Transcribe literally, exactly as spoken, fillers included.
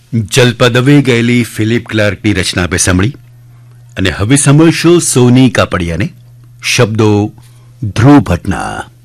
જલપદવે ગયેલી ફિલિપ ક્લાર્કની રચના આપે સાંભળી અને હવે સાંભળશો સોની કાપડિયાને, શબ્દો ધ્રુવ ભટ્ટના.